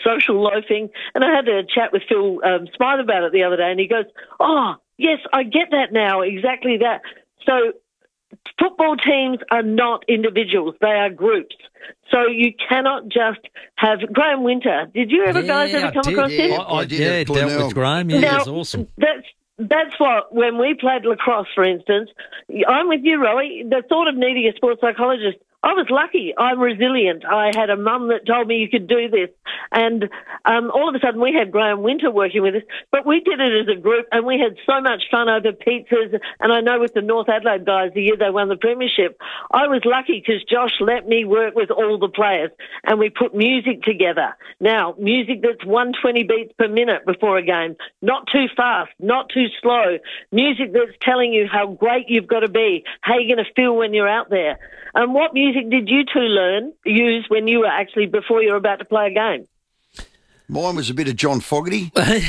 social loafing. And I had a chat with Phil Smythe about it the other day, and he goes, "Oh, yes, I get that now, exactly that." So football teams are not individuals, they are groups. So you cannot just have Graham Winter. Did you guys ever come across him? I did. Dealt with Graham. Yeah, now, it was awesome. That's what, when we played lacrosse, for instance, I'm with you, Rowie, the thought of needing a sports psychologist, I was lucky. I'm resilient. I had a mum that told me you could do this. And all of a sudden we had Graham Winter working with us, but we did it as a group and we had so much fun over pizzas. And I know with the North Adelaide guys, the year they won the premiership, I was lucky because Josh let me work with all the players and we put music together. Now, music that's 120 beats per minute before a game, not too fast, not too slow, music that's telling you how great you've got to be, how you're going to feel when you're out there. And what music did you two use when you were actually, before you were about to play a game? Mine was a bit of John Fogerty.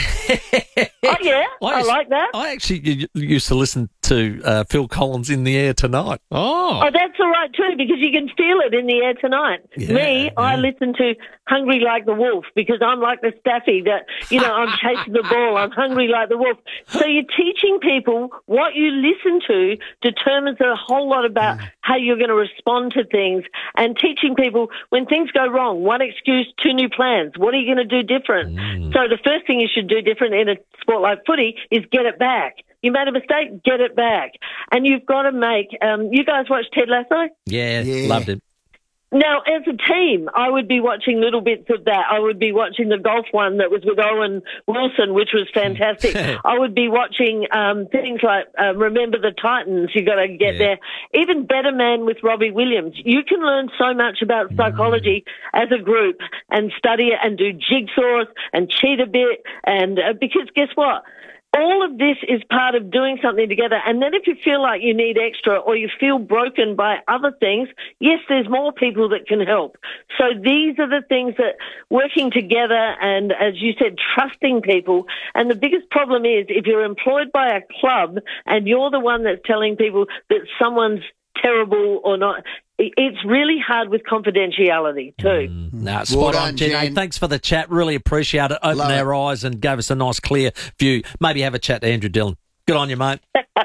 Oh, yeah, I like that. I actually used to listen to Phil Collins, In the Air Tonight. Oh, that's all right too, because you can feel it in the air tonight. I listen to Hungry Like the Wolf because I'm like the Staffy that, I'm chasing the ball. I'm hungry like the wolf. So you're teaching people what you listen to determines a whole lot about how you're going to respond to things, and teaching people when things go wrong, one excuse, two new plans. What are you going to do different? So the first thing you should do different in a sport like footy is get it back. You made a mistake, get it back. And you've got to make... you guys watch Ted Lasso? Yeah, loved it. Now, as a team, I would be watching little bits of that. I would be watching the golf one that was with Owen Wilson, which was fantastic. I would be watching things like Remember the Titans. You got to get there. Even Better Man with Robbie Williams. You can learn so much about psychology as a group and study it and do jigsaws and cheat a bit. And because guess what? All of this is part of doing something together. And then if you feel like you need extra or you feel broken by other things, yes, there's more people that can help. So these are the things that working together and, as you said, trusting people. And the biggest problem is if you're employed by a club and you're the one that's telling people that someone's terrible or not, it's really hard with confidentiality too. Spot on, Jen. Thanks for the chat. Really appreciate it. Opened our eyes and gave us a nice, clear view. Maybe have a chat to Andrew Dillon. Good on you, mate.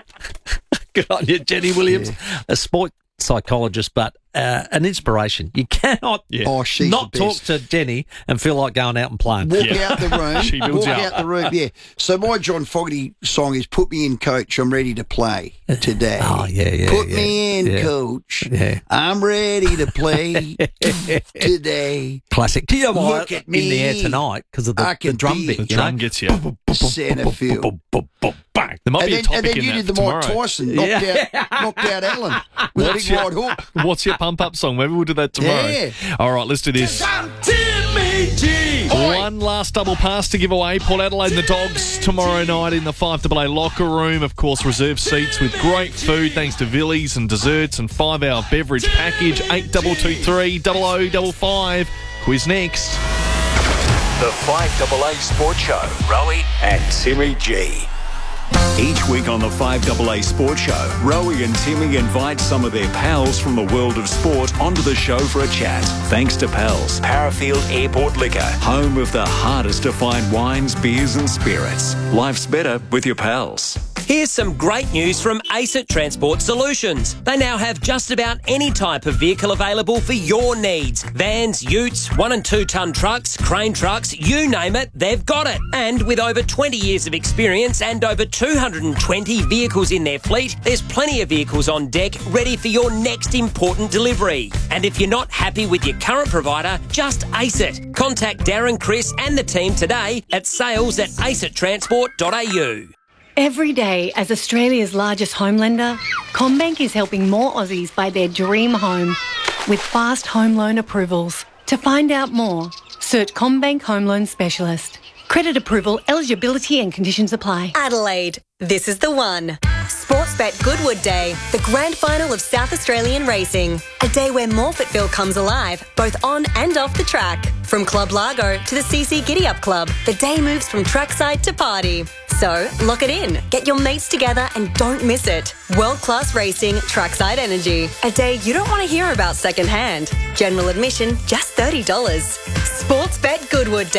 Good on you, Jenny Williams, a sport psychologist, but an inspiration. You cannot not talk to Jenny and feel like going out and playing. Walk out the room. She builds out the room, So my John Fogerty song is Put Me In, Coach, I'm Ready to Play Today. Put me in, Coach. I'm ready to play today. Classic. Do you know why Look at me. In the Air Tonight? Because of the drum beat. The drum gets you. Center field. There might be a topic and then in you that did the tomorrow. Mike Tyson, knocked out Allen with a big right hook. What's your pump-up song? Maybe we'll do that tomorrow. Yeah. All right, let's do this. One last double pass to give away. Port Adelaide and the Dogs tomorrow night in the 5AA locker room. Of course, reserved seats with great food thanks to Villies and desserts and 5-hour beverage package. 8223 0055. Quiz next. The 5AA Sports Show. Rowie and Timmy G. Each week on the 5AA Sports Show, Rowie and Timmy invite some of their pals from the world of sport onto the show for a chat. Thanks to Pals, Parafield Airport Liquor, home of the hardest to find wines, beers and spirits. Life's better with your pals. Here's some great news from ACET Transport Solutions. They now have just about any type of vehicle available for your needs. Vans, utes, 1 and 2 tonne trucks, crane trucks, you name it, they've got it. And with over 20 years of experience and over 220 vehicles in their fleet, there's plenty of vehicles on deck ready for your next important delivery. And if you're not happy with your current provider, just ace it. Contact Darren, Chris and the team today at sales@acettransport.au. Every day, as Australia's largest home lender, CommBank is helping more Aussies buy their dream home with fast home loan approvals. To find out more, search CommBank Home Loan Specialist. Credit approval, eligibility and conditions apply. Adelaide, this is the one. Sportsbet Goodwood Day, the grand final of South Australian racing. A day where Morphettville comes alive, both on and off the track. From Club Largo to the CC Giddy Up Club, the day moves from trackside to party. So, lock it in, get your mates together and don't miss it. World-class racing, trackside energy. A day you don't want to hear about secondhand. General admission, just $30. Sportsbet Goodwood Day.